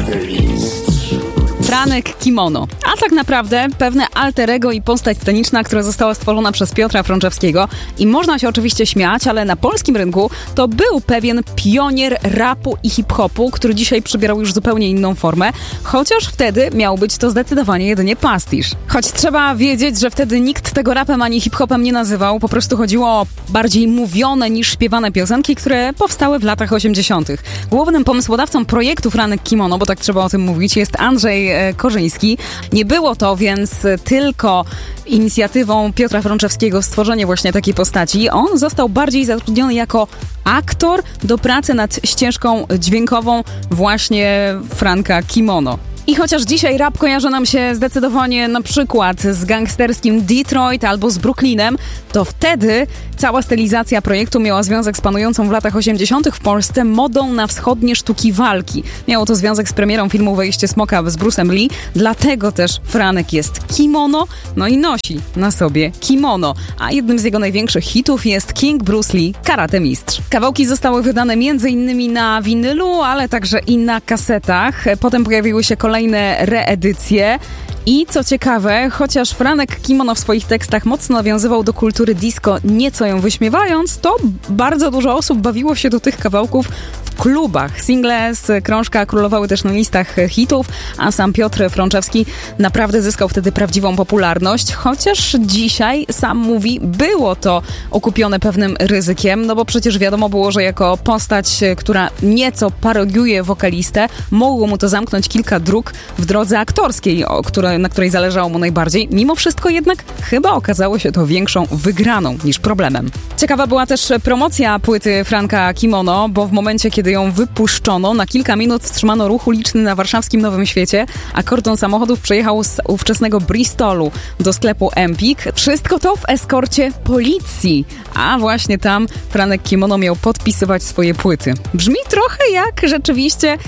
Franek Kimono. A tak naprawdę pewne alter ego i postać sceniczna, która została stworzona przez Piotra Frączewskiego. I można się oczywiście śmiać, ale na polskim rynku to był pewien pionier rapu i hip-hopu, który dzisiaj przybierał już zupełnie inną formę, chociaż wtedy miał być to zdecydowanie jedynie pastisz. Choć trzeba wiedzieć, że wtedy nikt tego rapem ani hip-hopem nie nazywał, po prostu chodziło o bardziej mówione niż śpiewane piosenki, które powstały w latach 80. Głównym pomysłodawcą projektu Franek Kimono, bo tak trzeba o tym mówić, jest Andrzej Korzyński. Nie było to więc tylko inicjatywą Piotra Frączewskiego stworzenie właśnie takiej postaci. On został bardziej zatrudniony jako aktor do pracy nad ścieżką dźwiękową właśnie Franka Kimono. I chociaż dzisiaj rap kojarzy nam się zdecydowanie na przykład z gangsterskim Detroit albo z Brooklynem, to wtedy cała stylizacja projektu miała związek z panującą w latach 80. w Polsce modą na wschodnie sztuki walki. Miało to związek z premierą filmu Wejście Smoka z Bruce'em Lee, dlatego też Franek jest kimono, no i nosi na sobie kimono. A jednym z jego największych hitów jest King Bruce Lee, Karate Mistrz. Kawałki zostały wydane m.in. na winylu, ale także i na kasetach. Potem pojawiły się kolejne reedycje. I co ciekawe, chociaż Franek Kimono w swoich tekstach mocno nawiązywał do kultury disco, nieco ją wyśmiewając, to bardzo dużo osób bawiło się do tych kawałków w klubach. Single z krążka królowały też na listach hitów, a sam Piotr Frączewski naprawdę zyskał wtedy prawdziwą popularność, chociaż dzisiaj, sam mówi, było to okupione pewnym ryzykiem, no bo przecież wiadomo było, że jako postać, która nieco parodiuje wokalistę, mogło mu to zamknąć kilka dróg w drodze aktorskiej, na której zależało mu najbardziej. Mimo wszystko jednak chyba okazało się to większą wygraną niż problemem. Ciekawa była też promocja płyty Franka Kimono, bo w momencie, kiedy ją wypuszczono, na kilka minut wstrzymano ruch uliczny na warszawskim Nowym Świecie, a kordon samochodów przejechał z ówczesnego Bristolu do sklepu Empik. Wszystko to w eskorcie policji, a właśnie tam Franek Kimono miał podpisywać swoje płyty. Brzmi trochę jak rzeczywiście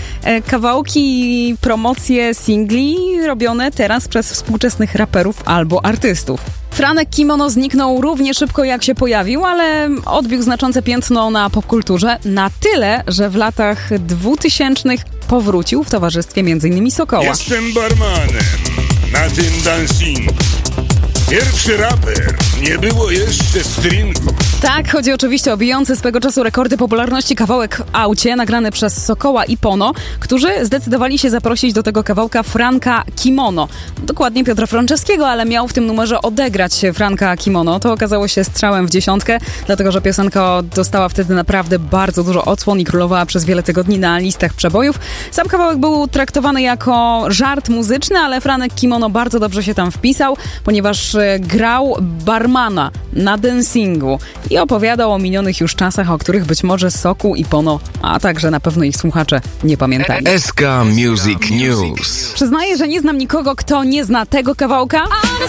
kawałki, promocje singli robione teraz przez współczesnych raperów albo artystów. Franek Kimono zniknął równie szybko jak się pojawił, ale odbił znaczące piętno na popkulturze na tyle, że w latach 2000 powrócił w towarzystwie m.in. Sokoła. Jestem barmanem na tym dancingu. Pierwszy raper, nie było jeszcze stringu. Tak, chodzi oczywiście o bijący swego czasu rekordy popularności kawałek w aucie, nagrany przez Sokoła i Pono, którzy zdecydowali się zaprosić do tego kawałka Franka Kimono. Dokładnie Piotra Frączewskiego, ale miał w tym numerze odegrać Franka Kimono. To okazało się strzałem w dziesiątkę, dlatego że piosenka dostała wtedy naprawdę bardzo dużo odsłon i królowała przez wiele tygodni na listach przebojów. Sam kawałek był traktowany jako żart muzyczny, ale Franek Kimono bardzo dobrze się tam wpisał, ponieważ grał barmana na dancingu i opowiadał o minionych już czasach, o których być może Sokół i Pono, a także na pewno ich słuchacze nie pamiętają. SK Music News. Przyznaję, że nie znam nikogo, kto nie zna tego kawałka.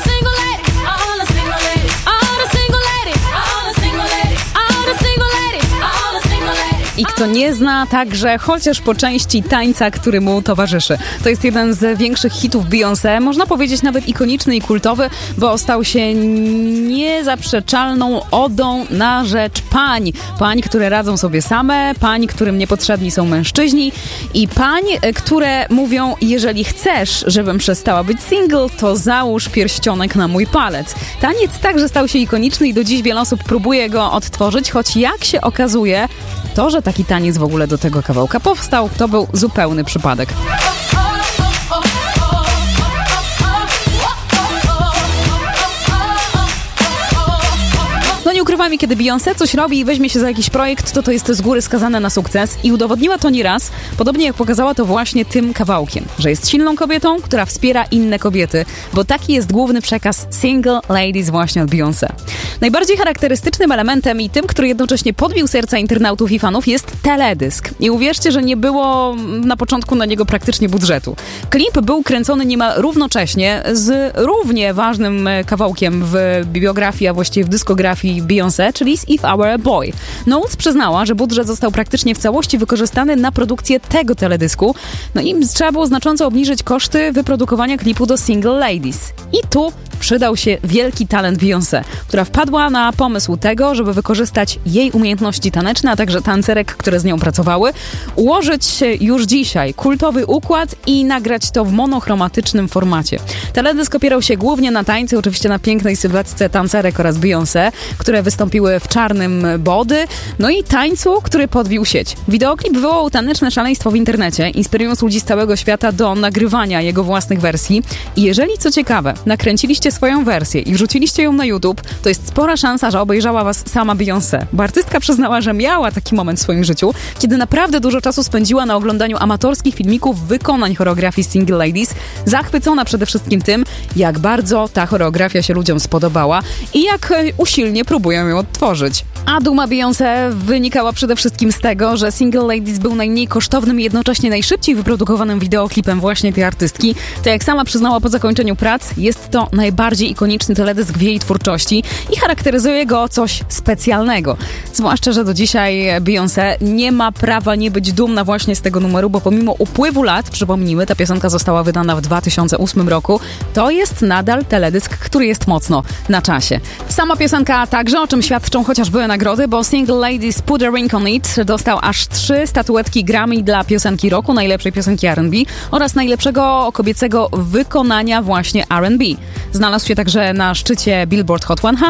I kto nie zna także chociaż po części tańca, który mu towarzyszy. To jest jeden z większych hitów Beyoncé, można powiedzieć nawet ikoniczny i kultowy, bo stał się niezaprzeczalną odą na rzecz pań. Pań, które radzą sobie same, pań, którym niepotrzebni są mężczyźni i pań, które mówią, jeżeli chcesz, żebym przestała być single, to załóż pierścionek na mój palec. Taniec także stał się ikoniczny i do dziś wiele osób próbuje go odtworzyć, choć jak się okazuje, to, że taki taniec w ogóle do tego kawałka powstał, to był zupełny przypadek. No nie ukrywajmy, kiedy Beyoncé coś robi i weźmie się za jakiś projekt, to jest z góry skazane na sukces i udowodniła to nieraz, podobnie jak pokazała to właśnie tym kawałkiem, że jest silną kobietą, która wspiera inne kobiety, bo taki jest główny przekaz Single Ladies właśnie od Beyoncé. Najbardziej charakterystycznym elementem i tym, który jednocześnie podbił serca internautów i fanów, jest teledysk. I uwierzcie, że nie było na początku na niego praktycznie budżetu. Klip był kręcony niemal równocześnie z równie ważnym kawałkiem w biografii, a właściwie w dyskografii Beyoncé, czyli z If I Were a Boy. Knowles przyznała, że budżet został praktycznie w całości wykorzystany na produkcję tego teledysku, no i trzeba było znacząco obniżyć koszty wyprodukowania klipu do Single Ladies. I tu przydał się wielki talent Beyoncé, która wpadła na pomysł tego, żeby wykorzystać jej umiejętności taneczne, a także tancerek, które z nią pracowały, ułożyć już dzisiaj kultowy układ i nagrać to w monochromatycznym formacie. Teledysk opierał się głównie na tańcu, oczywiście na pięknej sylwetce tancerek oraz Beyoncé, które wystąpiły w czarnym body, no i tańcu, który podbił sieć. Wideoklip wywołał taneczne szaleństwo w internecie, inspirując ludzi z całego świata do nagrywania jego własnych wersji. I jeżeli, co ciekawe, nakręciliście swoją wersję i wrzuciliście ją na YouTube, to jest spora szansa, że obejrzała was sama Beyoncé. Bo artystka przyznała, że miała taki moment w swoim życiu, kiedy naprawdę dużo czasu spędziła na oglądaniu amatorskich filmików wykonań choreografii Single Ladies, zachwycona przede wszystkim tym, jak bardzo ta choreografia się ludziom spodobała i jak usilnie próbują ją odtworzyć. A duma Beyoncé wynikała przede wszystkim z tego, że Single Ladies był najmniej kosztownym i jednocześnie najszybciej wyprodukowanym wideoklipem właśnie tej artystki. To jak sama przyznała po zakończeniu prac, jest to najbardziej ikoniczny teledysk w jej twórczości i charakteryzuje go coś specjalnego. Zwłaszcza, że do dzisiaj Beyoncé nie ma prawa nie być dumna właśnie z tego numeru, bo pomimo upływu lat, przypomnijmy, ta piosenka została wydana w 2008 roku, to jest nadal teledysk, który jest mocno na czasie. Sama piosenka także, o czym świadczą chociażby nagrody, bo Single Ladies Put a Ring on It dostał aż 3 statuetki Grammy dla piosenki roku, najlepszej piosenki R&B oraz najlepszego kobiecego wykonania właśnie R&B. Znalazł się także na szczycie Billboard Hot 100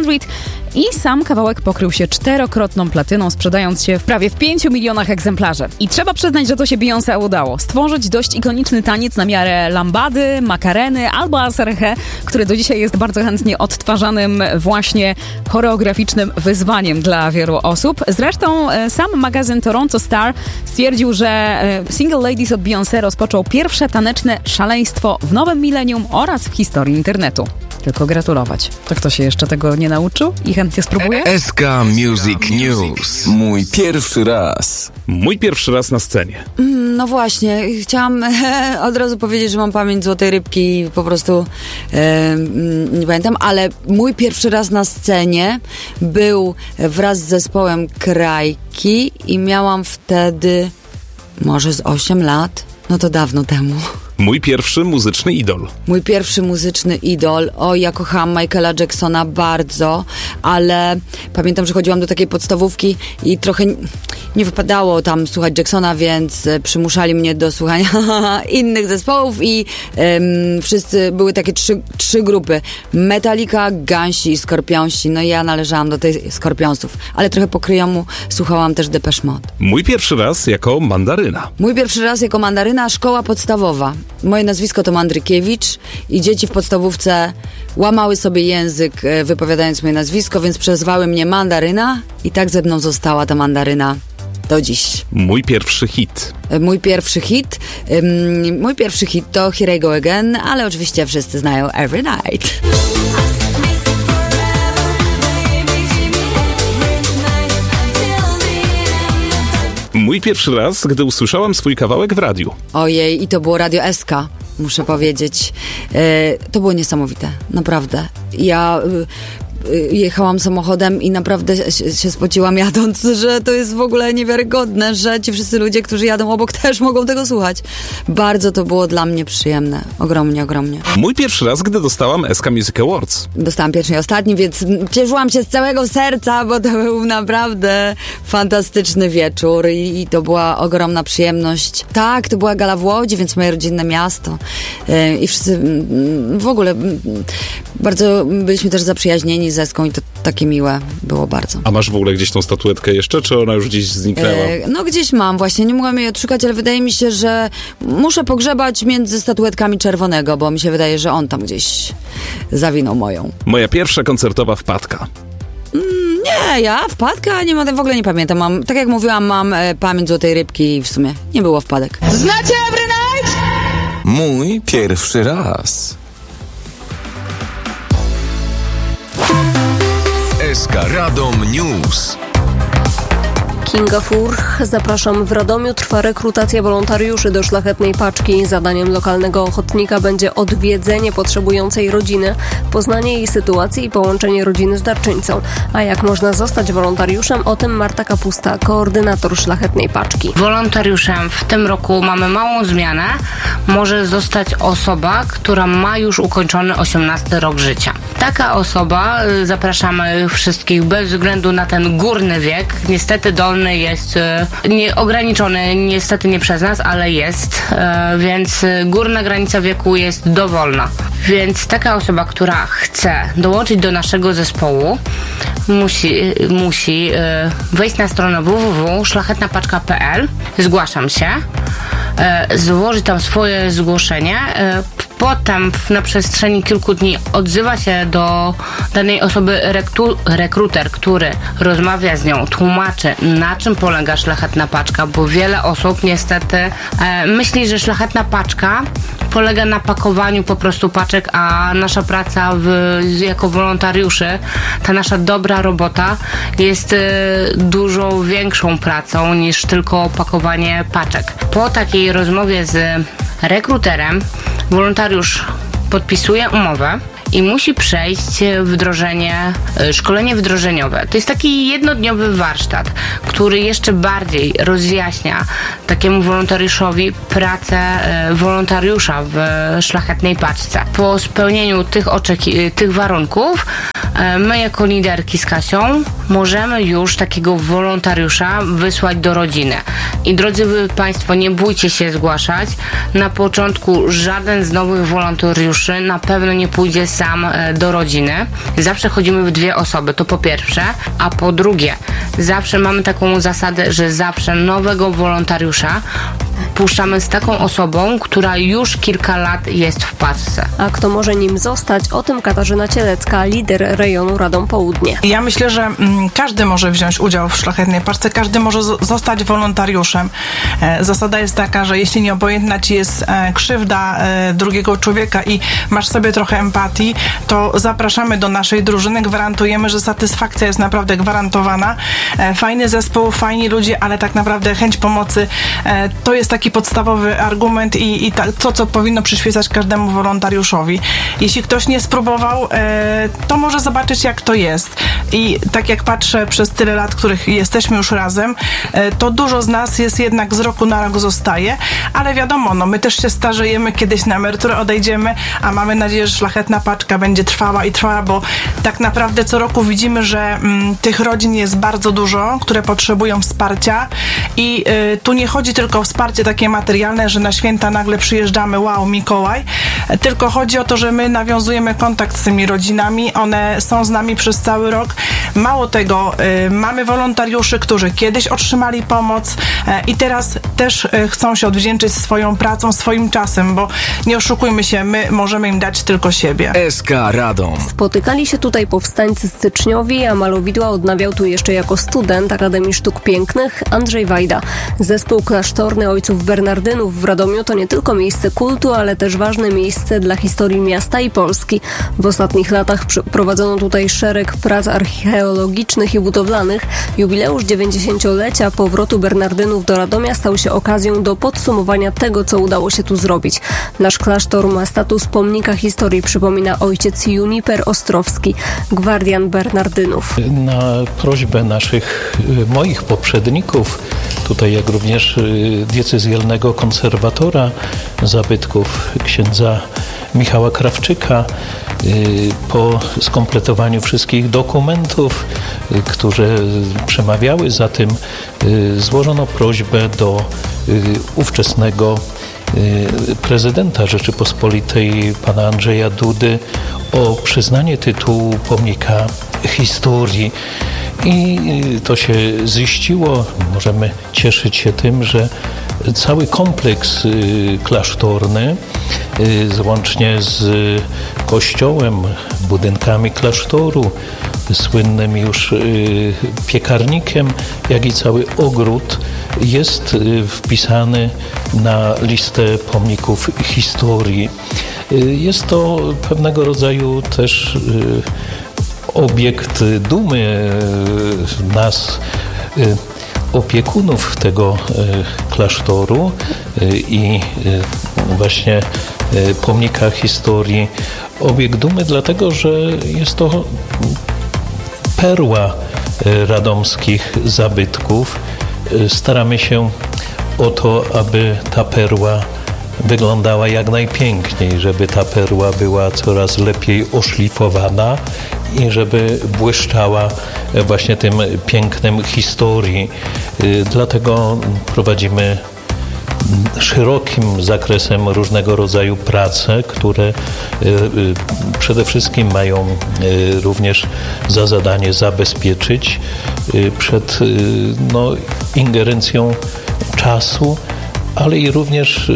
i sam kawałek pokrył się 4-krotną platyną, sprzedając się w prawie 5 milionach egzemplarzy. I trzeba przyznać, że to się Beyoncé udało. Stworzyć dość ikoniczny taniec na miarę lambady, makareny albo aserhe, który do dzisiaj jest bardzo chętnie odtwarzanym właśnie choreograficznym wyzwaniem dla wielu osób. Zresztą sam magazyn Toronto Star stwierdził, że Single Ladies od Beyoncé rozpoczął pierwsze taneczne szaleństwo w nowym milenium oraz w historii internetu. Tylko gratulować. To kto się jeszcze tego nie nauczył i chętnie spróbuje? SK Music News. Mój pierwszy raz. Mój pierwszy raz na scenie. No właśnie, chciałam od razu powiedzieć, że mam pamięć złotej rybki i po prostu nie pamiętam, ale mój pierwszy raz na scenie był wraz z zespołem Krajki i miałam wtedy może z 8 lat, no to dawno temu. Mój pierwszy muzyczny idol. Mój pierwszy muzyczny idol. O, ja kochałam Michaela Jacksona bardzo, ale pamiętam, że chodziłam do takiej podstawówki i trochę nie wypadało tam słuchać Jacksona, więc przymuszali mnie do słuchania innych zespołów i wszyscy, były takie trzy grupy. Metallica, Gansi i Skorpionsi. No i ja należałam do tej Skorpionsów, ale trochę po kryjomu słuchałam też Depeche Mode. Mój pierwszy raz jako Mandaryna. Mój pierwszy raz jako Mandaryna, szkoła podstawowa. Moje nazwisko to Mandrykiewicz i dzieci w podstawówce łamały sobie język wypowiadając moje nazwisko, więc przezwały mnie Mandaryna i tak ze mną została ta Mandaryna do dziś. Mój pierwszy hit. Mój pierwszy hit to Here I Go Again, ale oczywiście wszyscy znają Every Night. Mój pierwszy raz, gdy usłyszałam swój kawałek w radiu. Ojej, i to było Radio SK, muszę powiedzieć. To było niesamowite, naprawdę. Ja jechałam samochodem i naprawdę się spociłam jadąc, że to jest w ogóle niewiarygodne, że ci wszyscy ludzie, którzy jadą obok, też mogą tego słuchać. Bardzo to było dla mnie przyjemne. Ogromnie, ogromnie. Mój pierwszy raz, gdy dostałam SK Music Awards. Dostałam pierwszy i ostatni, więc cieszyłam się z całego serca, bo to był naprawdę fantastyczny wieczór i to była ogromna przyjemność. Tak, to była gala w Łodzi, więc moje rodzinne miasto i wszyscy w ogóle bardzo byliśmy też zaprzyjaźnieni z Eską i to takie miłe było bardzo. A masz w ogóle gdzieś tą statuetkę jeszcze, czy ona już gdzieś zniknęła? No gdzieś mam właśnie, nie mogłam jej odszukać, ale wydaje mi się, że muszę pogrzebać między statuetkami Czerwonego, bo mi się wydaje, że on tam gdzieś zawinął moją. Moja pierwsza koncertowa wpadka. Nie, ja wpadka nie w ogóle nie pamiętam. Tak jak mówiłam, mam pamięć złotej rybki i w sumie nie było wpadek. Znacie Every Night? Mój pierwszy raz. SK Radom News. Kinga Furch. Zapraszam. W Radomiu trwa rekrutacja wolontariuszy do Szlachetnej Paczki. Zadaniem lokalnego ochotnika będzie odwiedzenie potrzebującej rodziny, poznanie jej sytuacji i połączenie rodziny z darczyńcą. A jak można zostać wolontariuszem? O tym Marta Kapusta, koordynator Szlachetnej Paczki. Wolontariuszem w tym roku mamy małą zmianę. może zostać osoba, która ma już ukończony 18 rok życia. Taka osoba, zapraszamy wszystkich bez względu na ten górny wiek. Niestety dolny jest nieograniczony, niestety nie przez nas, ale jest, więc górna granica wieku jest dowolna. Więc taka osoba, która chce dołączyć do naszego zespołu, musi wejść na stronę www.szlachetnapaczka.pl, zgłaszam się, złożyć tam swoje zgłoszenie. Potem na przestrzeni kilku dni odzywa się do danej osoby rekruter, który rozmawia z nią, tłumaczy, na czym polega Szlachetna Paczka, bo wiele osób niestety myśli, że Szlachetna Paczka polega na pakowaniu po prostu paczek, a nasza praca jako wolontariuszy, ta nasza dobra robota jest dużo większą pracą niż tylko pakowanie paczek. Po takiej rozmowie z rekruterem wolontariusz podpisuje umowę i musi przejść szkolenie wdrożeniowe. To jest taki jednodniowy warsztat, który jeszcze bardziej rozjaśnia takiemu wolontariuszowi pracę wolontariusza w Szlachetnej Paczce. Po spełnieniu tych warunków my jako liderki z Kasią możemy już takiego wolontariusza wysłać do rodziny. I drodzy Państwo, nie bójcie się zgłaszać. Na początku żaden z nowych wolontariuszy na pewno nie pójdzie sam do rodziny. Zawsze chodzimy w 2 osoby, to po pierwsze. A po drugie, zawsze mamy taką zasadę, że zawsze nowego wolontariusza puszczamy z taką osobą, która już kilka lat jest w paczce. A kto może nim zostać? O tym Katarzyna Cielecka, lider rejonu Radom Południe. Ja myślę, że każdy może wziąć udział w Szlachetnej Paczce, każdy może zostać wolontariuszem. Zasada jest taka, że jeśli nieobojętna ci jest krzywda drugiego człowieka i masz sobie trochę empatii, to zapraszamy do naszej drużyny, gwarantujemy, że satysfakcja jest naprawdę gwarantowana. Fajny zespół, fajni ludzie, ale tak naprawdę chęć pomocy to jest taki podstawowy argument i to, co powinno przyświecać każdemu wolontariuszowi. Jeśli ktoś nie spróbował, to może zobaczyć, jak to jest. I tak jak patrzę przez tyle lat, których jesteśmy już razem, to dużo z nas jest jednak z roku na rok zostaje, ale wiadomo, my też się starzejemy, kiedyś na emeryturę odejdziemy, a mamy nadzieję, że Szlachetna Paczka będzie trwała i trwała, bo tak naprawdę co roku widzimy, że tych rodzin jest bardzo dużo, które potrzebują wsparcia i tu nie chodzi tylko o wsparcie takie materialne, że na święta nagle przyjeżdżamy, wow, Mikołaj, tylko chodzi o to, że my nawiązujemy kontakt z tymi rodzinami, one są z nami przez cały rok. Mało tego, mamy wolontariuszy, którzy kiedyś otrzymali pomoc i teraz też chcą się odwdzięczyć swoją pracą, swoim czasem, bo nie oszukujmy się, my możemy im dać tylko siebie. SK Radom. Spotykali się tutaj powstańcy styczniowi, a malowidła odnawiał tu jeszcze jako student Akademii Sztuk Pięknych Andrzej Wajda. Zespół klasztorny Ojców Bernardynów w Radomiu to nie tylko miejsce kultu, ale też ważne miejsce dla historii miasta i Polski. W ostatnich latach prowadzono tutaj szereg prac archeologicznych i budowlanych. Jubileusz 90-lecia powrotu Bernardynów do Radomia stał się okazją do podsumowania tego, co udało się tu zrobić. Nasz klasztor ma status pomnika historii, przypomina ojciec Juniper Ostrowski, gwardian Bernardynów. Na prośbę moich poprzedników, tutaj jak również diecezjalnego konserwatora zabytków księdza Michała Krawczyka, po skompletowaniu wszystkich dokumentów, które przemawiały za tym, złożono prośbę do ówczesnego prezydenta Rzeczypospolitej pana Andrzeja Dudy o przyznanie tytułu pomnika historii. I to się ziściło. Możemy cieszyć się tym, że cały kompleks klasztorny, łącznie z kościołem, budynkami klasztoru, słynnym już piekarnikiem, jak i cały ogród jest wpisany na listę pomników historii. Jest to pewnego rodzaju też obiekt dumy nas, opiekunów tego klasztoru i właśnie pomnika historii. Obiekt dumy dlatego, że jest to perła radomskich zabytków. Staramy się o to, aby ta perła wyglądała jak najpiękniej, żeby ta perła była coraz lepiej oszlifowana i żeby błyszczała właśnie tym pięknem historii. Dlatego prowadzimy szerokim zakresem różnego rodzaju prace, które przede wszystkim mają również za zadanie zabezpieczyć przed ingerencją czasu, ale i również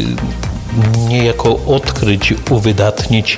niejako odkryć, uwydatnić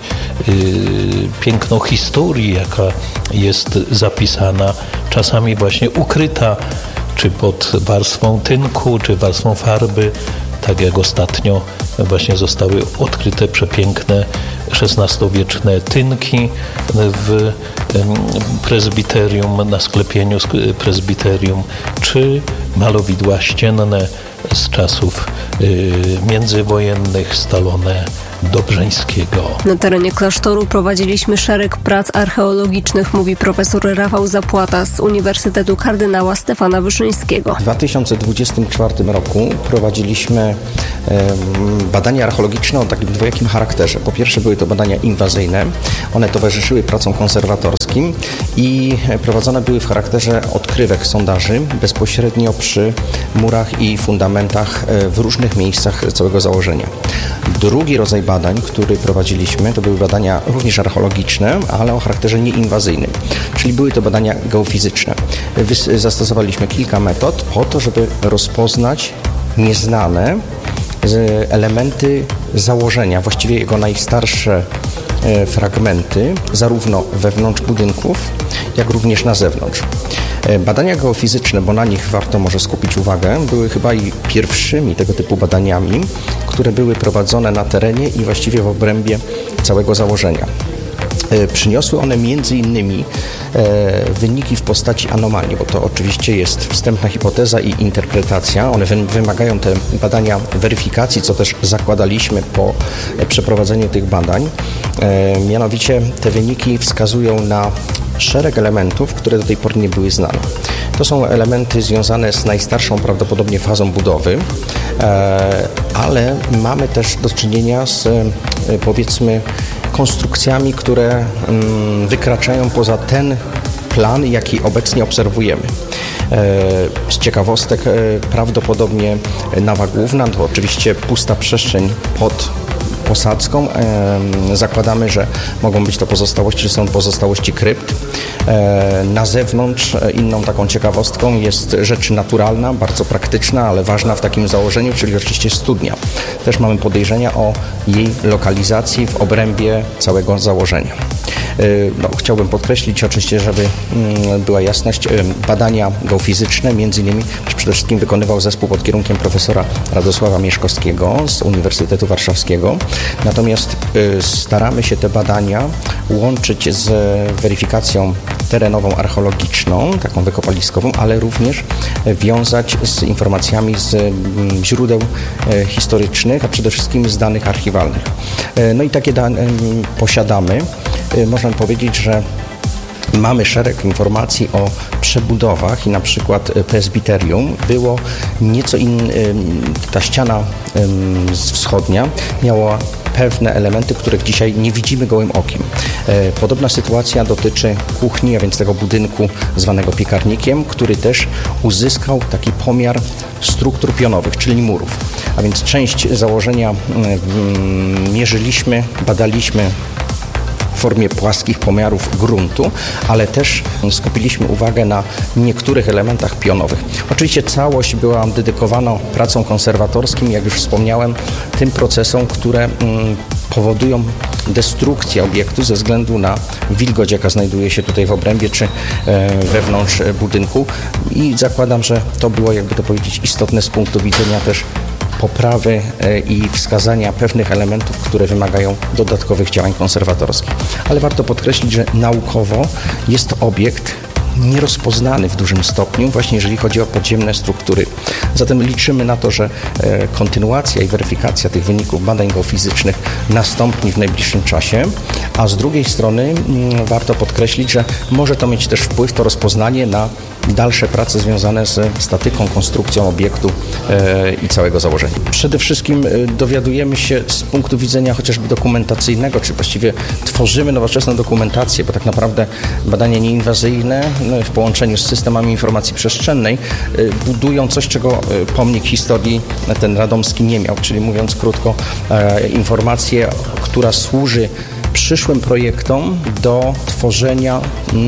piękno historii, jaka jest zapisana, czasami właśnie ukryta, czy pod warstwą tynku, czy warstwą farby, tak jak ostatnio właśnie zostały odkryte przepiękne XVI-wieczne tynki w prezbiterium, na sklepieniu prezbiterium, czy malowidła ścienne z czasów międzywojennych Stalone Dobrzeńskiego. Na terenie klasztoru prowadziliśmy szereg prac archeologicznych, mówi profesor Rafał Zapłata z Uniwersytetu Kardynała Stefana Wyszyńskiego. W 2024 roku prowadziliśmy badania archeologiczne o takim dwojakim charakterze. Po pierwsze były to badania inwazyjne, one towarzyszyły pracom konserwatorskim i prowadzone były w charakterze odkrywek sondaży bezpośrednio przy murach i fundamentach w różnych miejscach całego założenia. Drugi rodzaj badań, który prowadziliśmy, to były badania również archeologiczne, ale o charakterze nieinwazyjnym, czyli były to badania geofizyczne. Zastosowaliśmy kilka metod po to, żeby rozpoznać nieznane elementy założenia, właściwie jego najstarsze fragmenty, zarówno wewnątrz budynków, jak również na zewnątrz. Badania geofizyczne, bo na nich warto może skupić uwagę, były chyba i pierwszymi tego typu badaniami, które były prowadzone na terenie i właściwie w obrębie całego założenia. Przyniosły one między innymi wyniki w postaci anomalii, bo to oczywiście jest wstępna hipoteza i interpretacja. One wymagają te badania weryfikacji, co też zakładaliśmy po przeprowadzeniu tych badań. Mianowicie te wyniki wskazują na szereg elementów, które do tej pory nie były znane. To są elementy związane z najstarszą prawdopodobnie fazą budowy, ale mamy też do czynienia z, powiedzmy, konstrukcjami, które wykraczają poza ten plan, jaki obecnie obserwujemy. Z ciekawostek prawdopodobnie nawa główna to oczywiście pusta przestrzeń pod posadzką. Zakładamy, że mogą być to pozostałości, czy są pozostałości krypt. Na zewnątrz inną taką ciekawostką jest rzecz naturalna, bardzo praktyczna, ale ważna w takim założeniu, czyli oczywiście studnia. Też mamy podejrzenia o jej lokalizacji w obrębie całego założenia. Chciałbym podkreślić oczywiście, żeby była jasność, badania geofizyczne między innymi przede wszystkim wykonywał zespół pod kierunkiem profesora Radosława Mieszkowskiego z Uniwersytetu Warszawskiego. Natomiast staramy się te badania łączyć z weryfikacją terenową, archeologiczną, taką wykopaliskową, ale również wiązać z informacjami z źródeł historycznych, a przede wszystkim z danych archiwalnych. No i takie dane posiadamy. Można powiedzieć, że mamy szereg informacji o przebudowach i na przykład prezbiterium było nieco ta ściana wschodnia miała pewne elementy, których dzisiaj nie widzimy gołym okiem. Podobna sytuacja dotyczy kuchni, a więc tego budynku zwanego piekarnikiem, który też uzyskał taki pomiar struktur pionowych, czyli murów. A więc część założenia mierzyliśmy, badaliśmy w formie płaskich pomiarów gruntu, ale też skupiliśmy uwagę na niektórych elementach pionowych. Oczywiście całość była dedykowana pracom konserwatorskim, jak już wspomniałem, tym procesom, które powodują destrukcję obiektu ze względu na wilgoć, jaka znajduje się tutaj w obrębie czy wewnątrz budynku i zakładam, że to było, jakby to powiedzieć, istotne z punktu widzenia też poprawy i wskazania pewnych elementów, które wymagają dodatkowych działań konserwatorskich. Ale warto podkreślić, że naukowo jest to obiekt nierozpoznany w dużym stopniu, właśnie jeżeli chodzi o podziemne struktury. Zatem liczymy na to, że kontynuacja i weryfikacja tych wyników badań geofizycznych nastąpi w najbliższym czasie, a z drugiej strony warto podkreślić, że może to mieć też wpływ, to rozpoznanie na dalsze prace związane z statyką, konstrukcją obiektu i całego założenia. Przede wszystkim dowiadujemy się z punktu widzenia chociażby dokumentacyjnego, czy właściwie tworzymy nowoczesną dokumentację, bo tak naprawdę badania nieinwazyjne w połączeniu z systemami informacji przestrzennej budują coś, czego pomnik historii ten radomski nie miał, czyli mówiąc krótko, informację, która służy przyszłym projektom do tworzenia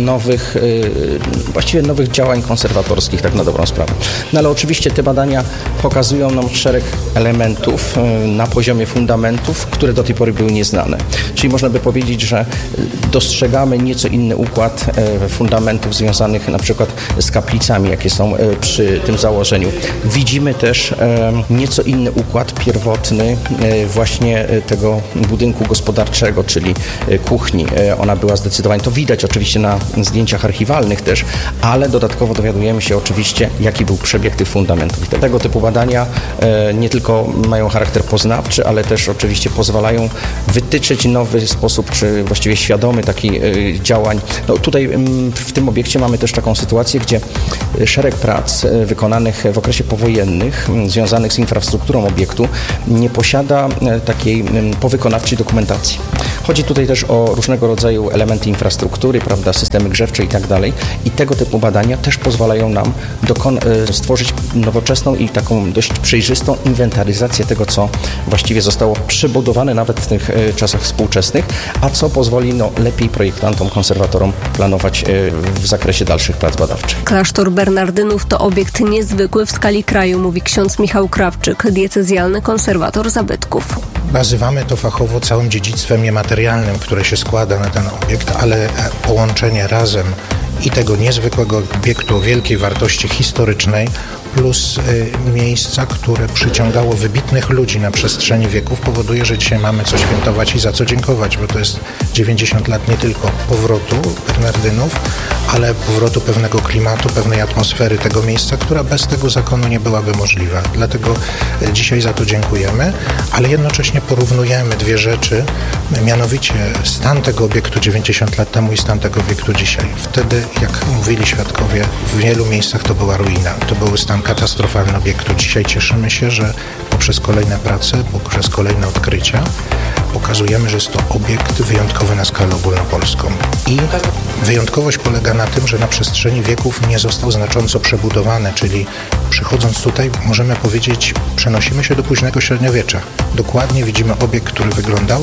właściwie nowych działań konserwatorskich, tak na dobrą sprawę. No ale oczywiście te badania pokazują nam szereg elementów na poziomie fundamentów, które do tej pory były nieznane. Czyli można by powiedzieć, że dostrzegamy nieco inny układ fundamentów związanych na przykład z kaplicami, jakie są przy tym założeniu. Widzimy też nieco inny układ pierwotny właśnie tego budynku gospodarczego, czyli kuchni. Ona była zdecydowanie, to widać oczywiście na zdjęciach archiwalnych też, ale dodatkowo dowiadujemy się oczywiście, jaki był przebieg tych fundamentów. I tego typu badania nie tylko mają charakter poznawczy, ale też oczywiście pozwalają wytyczyć nowy sposób, czy właściwie świadomy taki działań. No, tutaj w tym obiekcie mamy też taką sytuację, gdzie szereg prac wykonanych w okresie powojennych, związanych z infrastrukturą obiektu, nie posiada takiej powykonawczej dokumentacji. Chodzi tutaj też o różnego rodzaju elementy infrastruktury, prawda, systemy grzewcze i tak dalej. I tego typu badania też pozwalają nam stworzyć nowoczesną i taką dość przejrzystą inwentaryzację tego, co właściwie zostało przybudowane nawet w tych czasach współczesnych, a co pozwoli lepiej projektantom, konserwatorom planować w zakresie dalszych prac badawczych. Klasztor Bernardynów to obiekt niezwykły w skali kraju, mówi ksiądz Michał Krawczyk, diecezjalny konserwator zabytków. Nazywamy to fachowo całym dziedzictwem niematerialnym, które się składa na ten obiekt, ale połączenie razem i tego niezwykłego obiektu o wielkiej wartości historycznej plus miejsca, które przyciągało wybitnych ludzi na przestrzeni wieków, powoduje, że dzisiaj mamy co świętować i za co dziękować, bo to jest 90 lat nie tylko powrotu Bernardynów, ale powrotu pewnego klimatu, pewnej atmosfery tego miejsca, która bez tego zakonu nie byłaby możliwa. Dlatego dzisiaj za to dziękujemy, ale jednocześnie porównujemy dwie rzeczy, mianowicie stan tego obiektu 90 lat temu i stan tego obiektu dzisiaj. Wtedy, jak mówili świadkowie, w wielu miejscach to była ruina, to był stan katastrofalny obiektu. Dzisiaj cieszymy się, że poprzez kolejne prace, poprzez kolejne odkrycia pokazujemy, że jest to obiekt wyjątkowy na skalę ogólnopolską. I wyjątkowość polega na tym, że na przestrzeni wieków nie został znacząco przebudowany, czyli przychodząc tutaj możemy powiedzieć, przenosimy się do późnego średniowiecza. Dokładnie widzimy obiekt, który wyglądał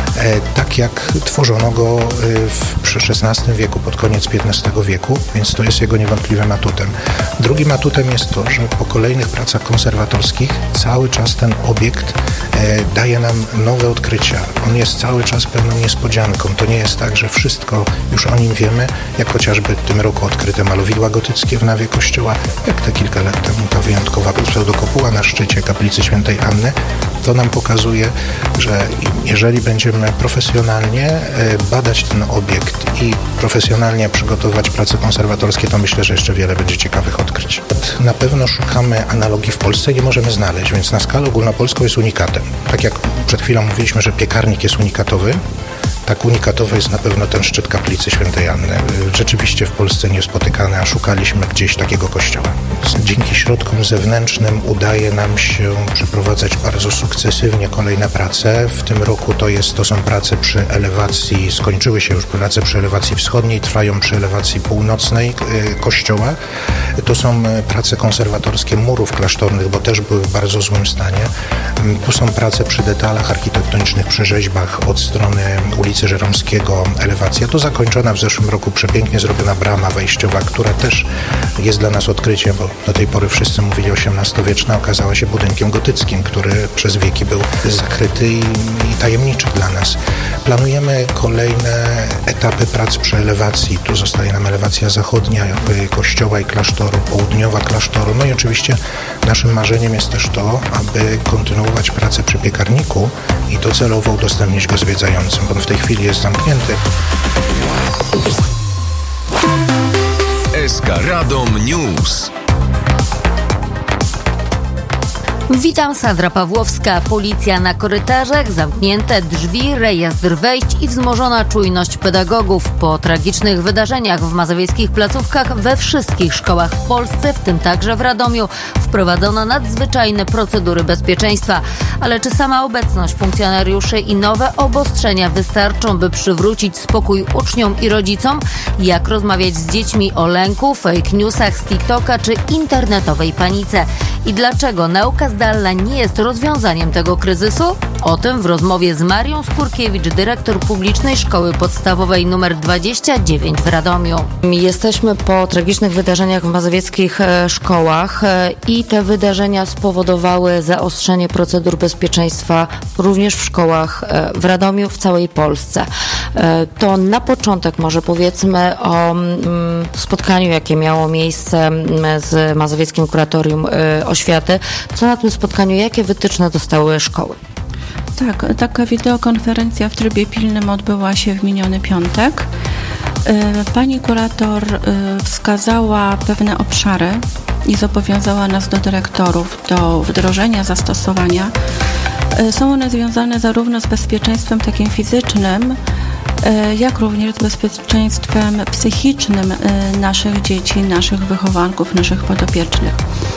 tak, jak tworzono go w XVI wieku, pod koniec XV wieku, więc to jest jego niewątpliwym atutem. Drugim atutem jest to, że po kolejnych pracach konserwatorskich cały czas ten obiekt daje nam nowe odkrycia. On jest cały czas pewną niespodzianką. To nie jest tak, że wszystko już o nim wiemy, jak chociażby w tym roku odkryte malowidła gotyckie w nawie kościoła, jak te kilka lat temu ta wyjątkowa pseudokopuła na szczycie kaplicy świętej Anny. To nam pokazuje, że jeżeli będziemy profesjonalnie badać ten obiekt i profesjonalnie przygotować prace konserwatorskie, to myślę, że jeszcze wiele będzie ciekawych odkryć. Na pewno szukamy analogii w Polsce i nie możemy znaleźć, więc na skalę ogólnopolską jest unikatem. Tak jak przed chwilą mówiliśmy, że piekarnik jest unikatowy, tak unikatowy jest na pewno ten szczyt kaplicy świętej Anny. Rzeczywiście w Polsce niespotykany, a szukaliśmy gdzieś takiego kościoła. Dzięki środkom zewnętrznym udaje nam się przeprowadzać bardzo sukcesywnie kolejne prace. W tym roku to są prace przy elewacji, skończyły się już prace przy elewacji wschodniej, trwają przy elewacji północnej kościoła. To są prace konserwatorskie murów klasztornych, bo też były w bardzo złym stanie. Tu są prace przy detalach architektonicznych, przy rzeźbach od strony ulicy Żeromskiego, elewacja. To zakończona w zeszłym roku przepięknie zrobiona brama wejściowa, która też jest dla nas odkryciem, bo do tej pory wszyscy mówili XVIII-wieczna, okazała się budynkiem gotyckim, który przez wieki był zakryty i tajemniczy dla nas. Planujemy kolejne etapy prac przy elewacji. Tu zostaje nam elewacja zachodnia kościoła i klasztoru, południowa klasztoru. No i oczywiście naszym marzeniem jest też to, aby kontynuować pracę przy piekarniku i docelowo udostępnić go zwiedzającym, bo w tej chwili jest zamknięty. SK Radom News. Witam, Sandra Pawłowska. Policja na korytarzach, zamknięte drzwi, rejestr wejść i wzmożona czujność pedagogów. Po tragicznych wydarzeniach w mazowieckich placówkach we wszystkich szkołach w Polsce, w tym także w Radomiu, wprowadzono nadzwyczajne procedury bezpieczeństwa. Ale czy sama obecność funkcjonariuszy i nowe obostrzenia wystarczą, by przywrócić spokój uczniom i rodzicom? Jak rozmawiać z dziećmi o lęku, fake newsach z TikToka czy internetowej panice? I dlaczego nauka zdalna nie jest rozwiązaniem tego kryzysu? O tym w rozmowie z Marią Skurkiewicz, dyrektor publicznej Szkoły Podstawowej nr 29 w Radomiu. Jesteśmy po tragicznych wydarzeniach w mazowieckich szkołach i te wydarzenia spowodowały zaostrzenie procedur bezpieczeństwa również w szkołach w Radomiu, w całej Polsce. To na początek może powiedzmy o spotkaniu, jakie miało miejsce z Mazowieckim Kuratorium Oświaty. Co na tym spotkaniu, jakie wytyczne dostały szkoły? Tak, taka wideokonferencja w trybie pilnym odbyła się w miniony piątek. Pani kurator wskazała pewne obszary i zobowiązała nas do dyrektorów do wdrożenia, zastosowania. Są one związane zarówno z bezpieczeństwem takim fizycznym, jak również z bezpieczeństwem psychicznym naszych dzieci, naszych wychowanków, naszych podopiecznych.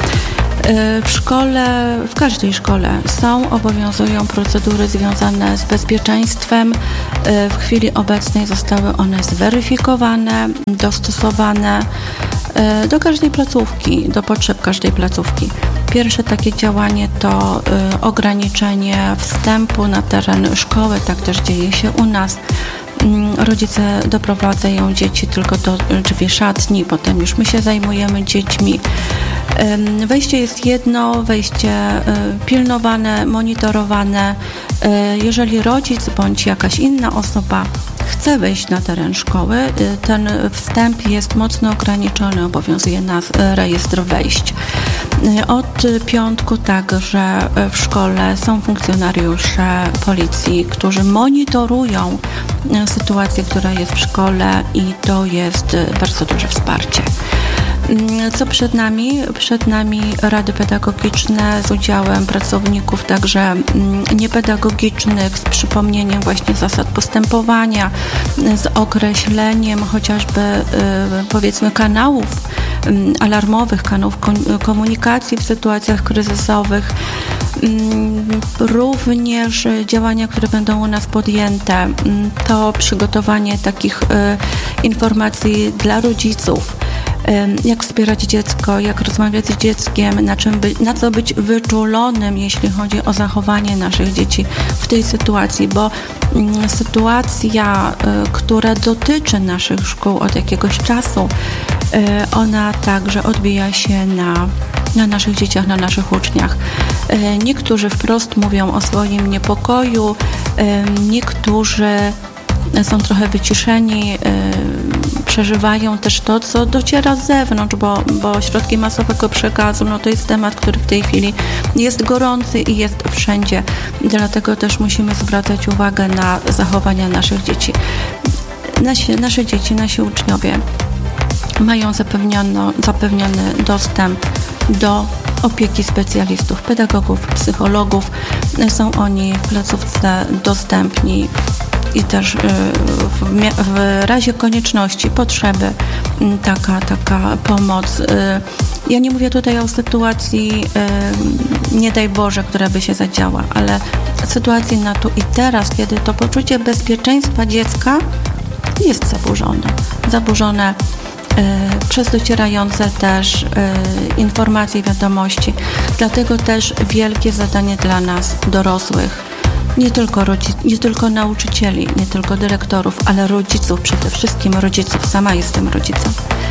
W szkole, w każdej szkole obowiązują procedury związane z bezpieczeństwem. W chwili obecnej zostały one zweryfikowane, dostosowane do każdej placówki, do potrzeb każdej placówki. Pierwsze takie działanie to ograniczenie wstępu na teren szkoły, tak też dzieje się u nas. Rodzice doprowadzają dzieci tylko do drzwi szatni, potem już my się zajmujemy dziećmi. Wejście jest jedno, wejście pilnowane, monitorowane. Jeżeli rodzic bądź jakaś inna osoba chce wejść na teren szkoły, ten wstęp jest mocno ograniczony, obowiązuje nas rejestr wejść. Od piątku także w szkole są funkcjonariusze policji, którzy monitorują sytuację, która jest w szkole i to jest bardzo duże wsparcie. Co przed nami? Przed nami rady pedagogiczne z udziałem pracowników także niepedagogicznych, z przypomnieniem właśnie zasad postępowania, z określeniem chociażby powiedzmy kanałów alarmowych, kanałów komunikacji w sytuacjach kryzysowych. Również działania, które będą u nas podjęte, to przygotowanie takich informacji dla rodziców, jak wspierać dziecko, jak rozmawiać z dzieckiem, na co być wyczulonym, jeśli chodzi o zachowanie naszych dzieci w tej sytuacji, bo sytuacja, która dotyczy naszych szkół od jakiegoś czasu, ona także odbija się na naszych dzieciach, na naszych uczniach. Niektórzy wprost mówią o swoim niepokoju, niektórzy są trochę wyciszeni, przeżywają też to, co dociera z zewnątrz, bo środki masowego przekazu, to jest temat, który w tej chwili jest gorący i jest wszędzie. Dlatego też musimy zwracać uwagę na zachowania naszych dzieci. Nasze dzieci, nasi uczniowie mają zapewniony dostęp do opieki specjalistów, pedagogów, psychologów. Są oni w placówce dostępni i też w razie konieczności, potrzeby taka pomoc. Ja nie mówię tutaj o sytuacji, nie daj Boże, która by się zadziała, ale sytuacji na tu i teraz, kiedy to poczucie bezpieczeństwa dziecka jest zaburzone przez docierające też informacje, wiadomości. Dlatego też wielkie zadanie dla nas, dorosłych, nie tylko nauczycieli, nie tylko dyrektorów, ale rodziców, przede wszystkim rodziców. Sama jestem rodzicem.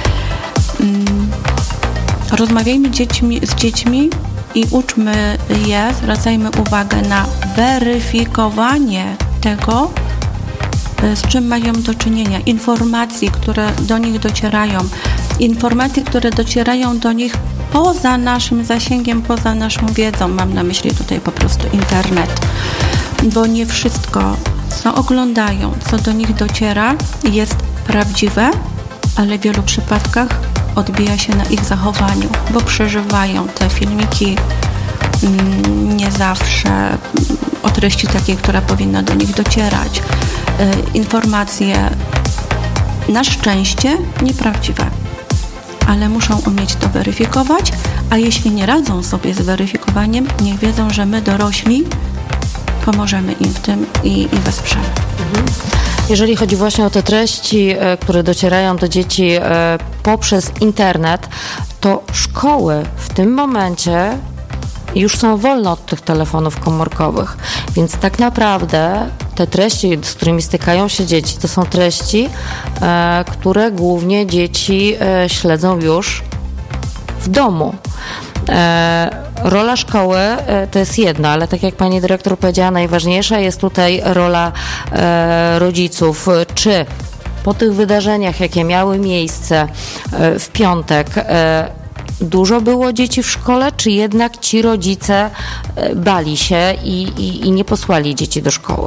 Rozmawiajmy z dziećmi i uczmy je, zwracajmy uwagę na weryfikowanie tego, z czym mają do czynienia, informacji, które do nich docierają, informacje, które docierają do nich poza naszym zasięgiem, poza naszą wiedzą. Mam na myśli tutaj po prostu internet, bo nie wszystko, co oglądają, co do nich dociera, jest prawdziwe, ale w wielu przypadkach odbija się na ich zachowaniu, bo przeżywają te filmiki nie zawsze o treści takiej, która powinna do nich docierać. Informacje na szczęście nieprawdziwe, ale muszą umieć to weryfikować, a jeśli nie radzą sobie z weryfikowaniem, niech wiedzą, że my dorośli pomożemy im w tym i wesprzemy. Jeżeli chodzi właśnie o te treści, które docierają do dzieci poprzez internet, to szkoły w tym momencie już są wolne od tych telefonów komórkowych, więc tak naprawdę te treści, z którymi stykają się dzieci, to są treści, które głównie dzieci śledzą już w domu. Rola szkoły to jest jedna, ale tak jak pani dyrektor powiedziała, najważniejsza jest tutaj rola rodziców. Czy po tych wydarzeniach, jakie miały miejsce w piątek, dużo było dzieci w szkole, czy jednak ci rodzice bali się i nie posłali dzieci do szkoły?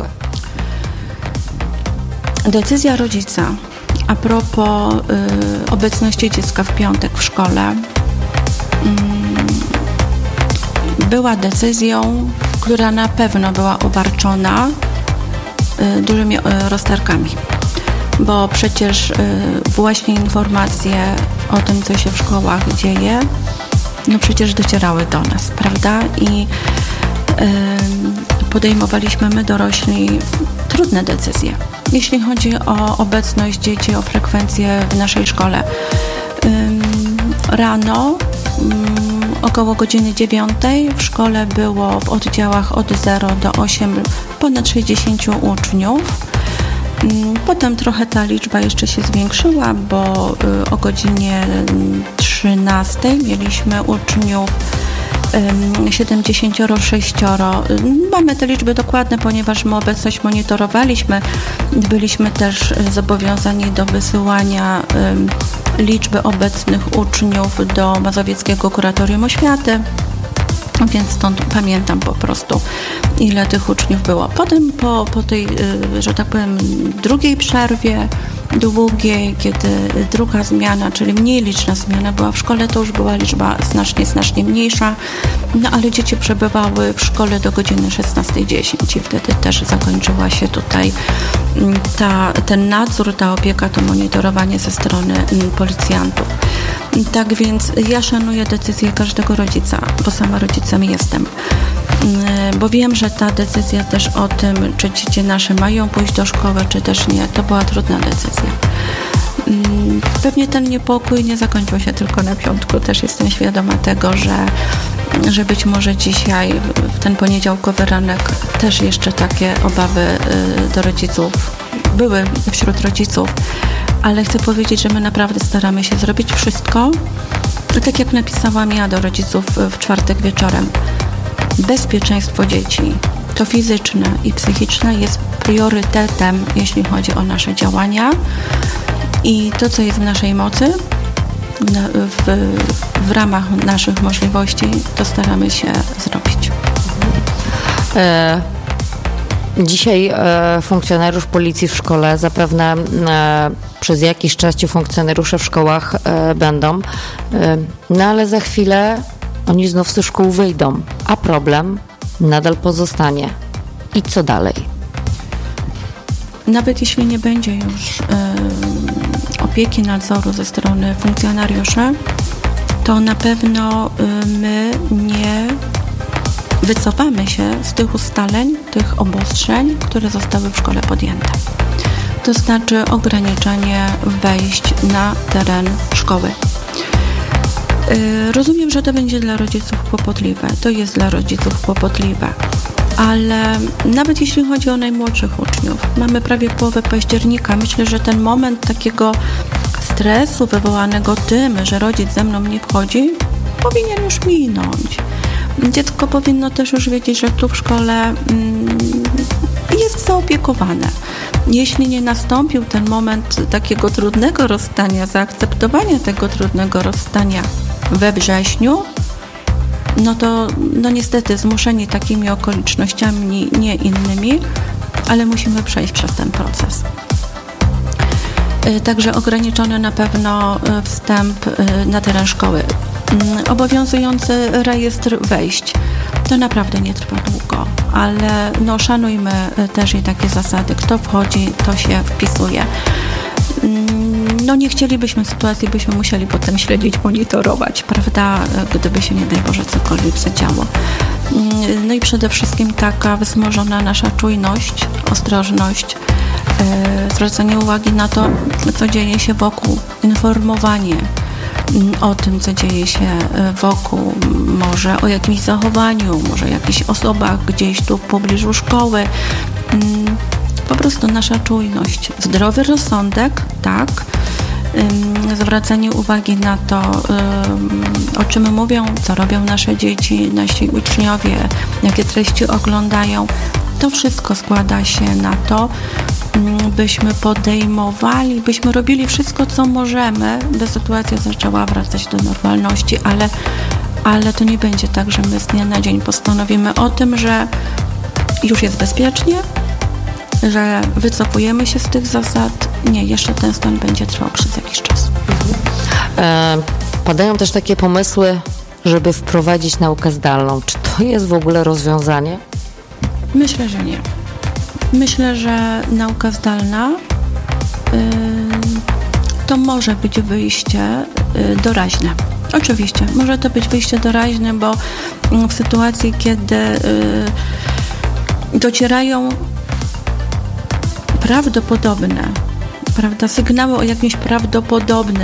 Decyzja rodzica a propos obecności dziecka w piątek w szkole była decyzją, która na pewno była obarczona dużymi rozterkami, bo przecież właśnie informacje o tym, co się w szkołach dzieje, no przecież docierały do nas, prawda? I podejmowaliśmy my dorośli trudne decyzje, jeśli chodzi o obecność dzieci, o frekwencję w naszej szkole. Rano około godziny 9 w szkole było w oddziałach od 0 do 8 ponad 60 uczniów. Potem trochę ta liczba jeszcze się zwiększyła, bo o godzinie 13 mieliśmy uczniów 76. Mamy te liczby dokładne, ponieważ my obecność monitorowaliśmy. Byliśmy też zobowiązani do wysyłania liczby obecnych uczniów do Mazowieckiego Kuratorium Oświaty, więc stąd pamiętam po prostu, ile tych uczniów było. Potem po tej, że tak powiem, drugiej przerwie, długiej, kiedy druga zmiana, czyli mniej liczna zmiana była w szkole, to już była liczba znacznie mniejsza, no ale dzieci przebywały w szkole do godziny 16:10 i wtedy też zakończyła się tutaj ten nadzór, ta opieka, to monitorowanie ze strony policjantów. Tak więc ja szanuję decyzję każdego rodzica, bo sama rodzicem jestem. Bo wiem, że ta decyzja też o tym, czy dzieci nasze mają pójść do szkoły, czy też nie, to była trudna decyzja. Pewnie ten niepokój nie zakończył się tylko na piątku. Też jestem świadoma tego, że być może dzisiaj, w ten poniedziałkowy ranek, też jeszcze takie obawy do rodziców były wśród rodziców. Ale chcę powiedzieć, że my naprawdę staramy się zrobić wszystko, tak jak napisałam ja do rodziców w czwartek wieczorem. Bezpieczeństwo dzieci, to fizyczne i psychiczne, jest priorytetem, jeśli chodzi o nasze działania i to, co jest w naszej mocy, w ramach naszych możliwości, to staramy się zrobić. Dzisiaj funkcjonariusz policji w szkole, zapewne przez jakiś czas ci funkcjonariusze w szkołach będą, no ale za chwilę oni znów ze szkół wyjdą, a problem nadal pozostanie. I co dalej? Nawet jeśli nie będzie już opieki, nadzoru ze strony funkcjonariuszy, to na pewno my nie wycofamy się z tych ustaleń, tych obostrzeń, które zostały w szkole podjęte. To znaczy ograniczenie wejść na teren szkoły. Rozumiem, że to będzie dla rodziców kłopotliwe. To jest dla rodziców kłopotliwe. Ale nawet jeśli chodzi o najmłodszych uczniów, mamy prawie połowę października. Myślę, że ten moment takiego stresu wywołanego tym, że rodzic ze mną nie wchodzi, powinien już minąć. Dziecko powinno też już wiedzieć, że tu w szkole jest zaopiekowane. Jeśli nie nastąpił ten moment takiego trudnego rozstania, zaakceptowania tego trudnego rozstania we wrześniu, no to niestety zmuszeni takimi okolicznościami, nie innymi, ale musimy przejść przez ten proces. Także ograniczony na pewno wstęp na teren szkoły. Obowiązujący rejestr wejść. to naprawdę nie trwa długo, ale no szanujmy też i takie zasady. Kto wchodzi, to się wpisuje. No nie chcielibyśmy sytuacji, byśmy musieli potem śledzić, monitorować, prawda, gdyby się, nie daj Boże, cokolwiek zadziało. No i przede wszystkim taka wzmożona nasza czujność, ostrożność, zwracanie uwagi na to, co dzieje się wokół, informowanie o tym, co dzieje się wokół, może o jakimś zachowaniu, może o jakichś osobach gdzieś tu w pobliżu szkoły. Po prostu nasza czujność, zdrowy rozsądek, tak, zwracanie uwagi na to, o czym mówią, co robią nasze dzieci, nasi uczniowie, jakie treści oglądają. To wszystko składa się na to, byśmy podejmowali, byśmy robili wszystko, co możemy, by sytuacja zaczęła wracać do normalności, ale to nie będzie tak, że my z dnia na dzień postanowimy o tym, że już jest bezpiecznie, że wycofujemy się z tych zasad. Nie, jeszcze ten stan będzie trwał przez jakiś czas. Padają też takie pomysły, żeby wprowadzić naukę zdalną. Czy to jest w ogóle rozwiązanie? Myślę, że nie. Myślę, że nauka zdalna to może być wyjście doraźne. Oczywiście, może to być wyjście doraźne, bo w sytuacji, kiedy docierają prawdopodobne, prawda, sygnały o jakimś prawdopodobnym